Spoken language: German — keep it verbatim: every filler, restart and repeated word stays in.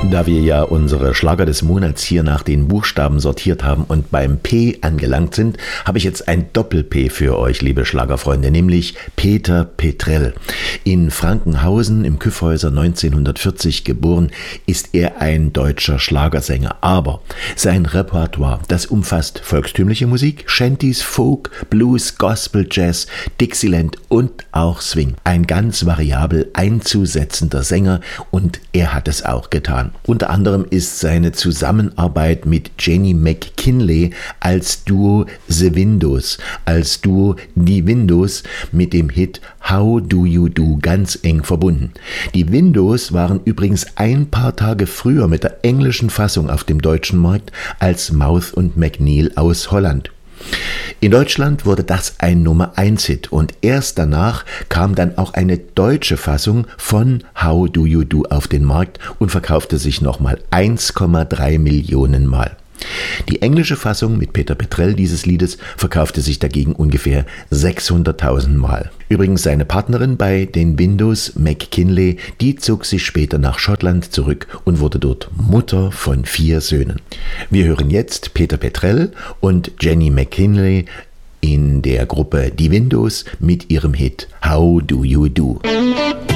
Da wir ja unsere Schlager des Monats hier nach den Buchstaben sortiert haben und beim P angelangt sind, habe ich jetzt ein Doppel-P für euch, liebe Schlagerfreunde, nämlich Peter Petrell. In Frankenhausen im Kyffhäuser neunzehnhundertvierzig geboren, ist er ein deutscher Schlagersänger. Aber sein Repertoire, das umfasst volkstümliche Musik, Shanties, Folk, Blues, Gospel, Jazz, Dixieland und auch Swing. Ein ganz variabel einzusetzender Sänger, und er hat es auch getan. Unter anderem ist seine Zusammenarbeit mit Jenny McKinley als Duo The Windows, als Duo Die Windows mit dem Hit How Do You Do ganz eng verbunden. Die Windows waren übrigens ein paar Tage früher mit der englischen Fassung auf dem deutschen Markt als Mouth und McNeil aus Holland. In Deutschland wurde das ein Nummer eins Hit und erst danach kam dann auch eine deutsche Fassung von How Do You Do auf den Markt und verkaufte sich nochmal eins Komma drei Millionen Mal. Die englische Fassung mit Peter Petrell dieses Liedes verkaufte sich dagegen ungefähr sechshunderttausend Mal. Übrigens seine Partnerin bei den Windows, McKinley, die zog sich später nach Schottland zurück und wurde dort Mutter von vier Söhnen. Wir hören jetzt Peter Petrell und Jenny McKinley in der Gruppe Die Windows mit ihrem Hit How Do You Do.